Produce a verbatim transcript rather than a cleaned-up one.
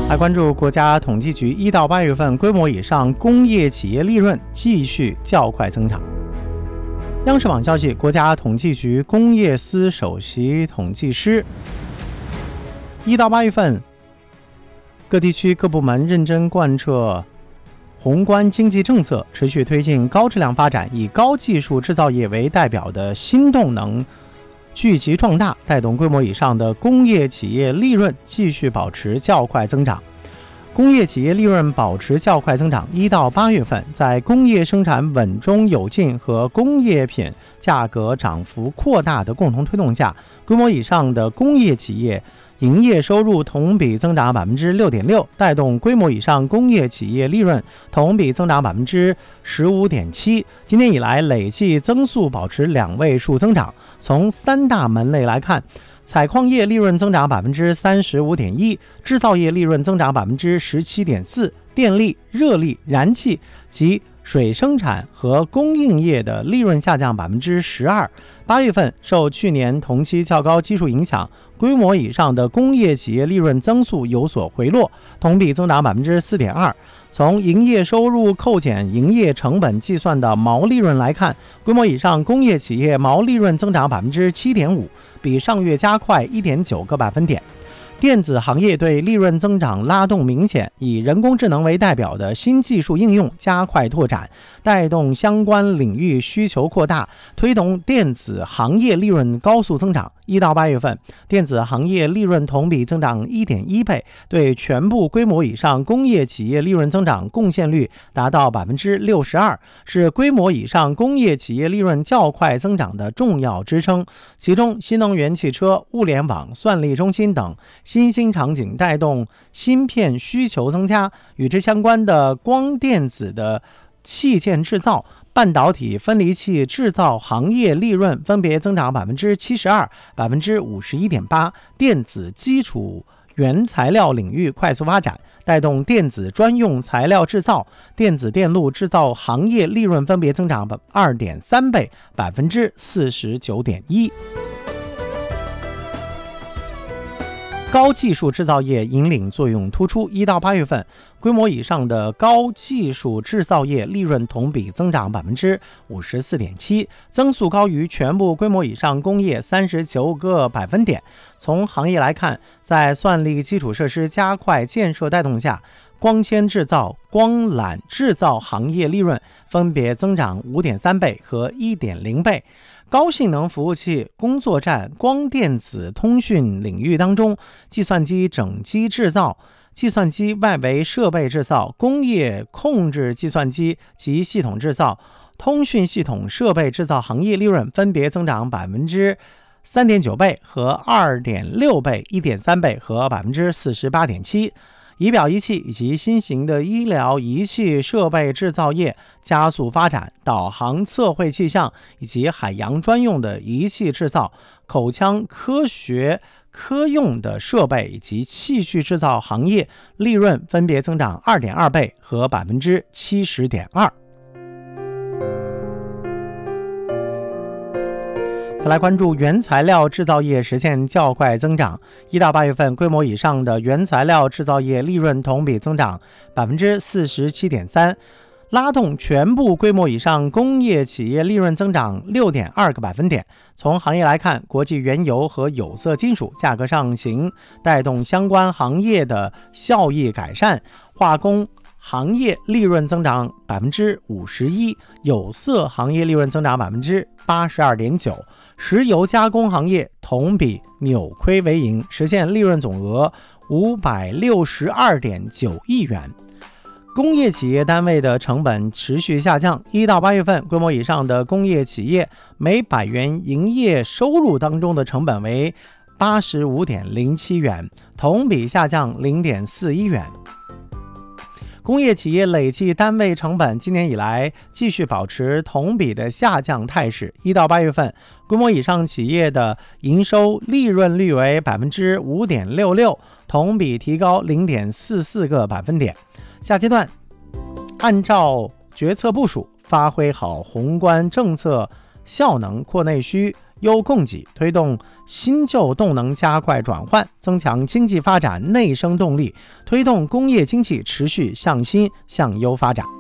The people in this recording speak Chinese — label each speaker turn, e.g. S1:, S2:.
S1: 来关注国家统计局一到八月份规模以上工业企业利润继续较快增长。央视网消息，国家统计局工业司首席统计师一到八月份，各地区各部门认真贯彻宏观经济政策，持续推进高质量发展，以高技术制造业为代表的新动能聚集壮大，带动规模以上的工业企业利润继续保持较快增长。工业企业利润保持较快增长，一到八月份，在工业生产稳中有进和工业品价格涨幅扩大的共同推动下，规模以上的工业企业营业收入同比增长 百分之六点六， 带动规模以上工业企业利润同比增长 百分之十五点七。 今年以来累计增速保持两位数增长。从三大门类来看，采矿业利润增长 百分之三十五点一， 制造业利润增长 百分之十七点四， 电力、热力、燃气及水生产和供应业的利润下降 百分之十二。 八月份受去年同期较高基数影响，规模以上的工业企业利润增速有所回落，同比增长 百分之四点二。 从营业收入扣减营业成本计算的毛利润来看，规模以上工业企业毛利润增长 百分之七点五， 比上月加快 一点九个百分点。电子行业对利润增长拉动明显，以人工智能为代表的新技术应用加快拓展，带动相关领域需求扩大，推动电子行业利润高速增长。一到八月份，电子行业利润同比增长 一点一倍，对全部规模以上工业企业利润增长贡献率达到 百分之六十二， 是规模以上工业企业利润较快增长的重要支撑。其中，新能源汽车、物联网、算力中心等新兴场景带动芯片需求增加，与之相关的光电子的器件制造、半导体分离器制造行业利润分别增长 百分之七十二、百分之五十一点八， 电子基础原材料领域快速发展，带动电子专用材料制造、电子电路制造行业利润分别增长 二点三倍、百分之四十九点一。高技术制造业引领作用突出，一到八月份，规模以上的高技术制造业利润同比增长 百分之五十四点七， 增速高于全部规模以上工业三十九个百分点。从行业来看，在算力基础设施加快建设带动下，光纤制造、光缆制造行业利润分别增长 五点三倍和 一点零倍。高性能服务器、工作站、光电子通讯领域当中，计算机整机制造、计算机外围设备制造、工业控制计算机及系统制造、通讯系统设备制造行业利润分别增长 百分之三点九倍和 二点六倍、一点三倍和 百分之四十八点七。仪表仪器以及新型的医疗仪器设备制造业加速发展，导航测绘气象以及海洋专用的仪器制造、口腔科学科用的设备以及器具制造行业利润分别增长 二点二倍和 百分之七十点二。再来关注原材料制造业实现较快增长，一到八月份，规模以上的原材料制造业利润同比增长 百分之四十七点三， 拉动全部规模以上工业企业利润增长 六点二个百分点。从行业来看，国际原油和有色金属价格上行，带动相关行业的效益改善，化工行业利润增长 百分之五十一， 有色行业利润增长 百分之八十二点九， 石油加工行业同比扭亏为盈，实现利润总额 五百六十二点九亿元。工业企业单位的成本持续下降，一到八月份，规模以上的工业企业每百元营业收入当中的成本为 八十五点零七元，同比下降 零点四一元。工业企业累计单位成本今年以来继续保持同比的下降态势，一到八月份，规模以上企业的营收利润率为 百分之五点六六， 同比提高 零点四四个百分点。下阶段按照决策部署，发挥好宏观政策效能，扩内需、优供给，推动新旧动能加快转换，增强经济发展内生动力，推动工业经济持续向新向优发展。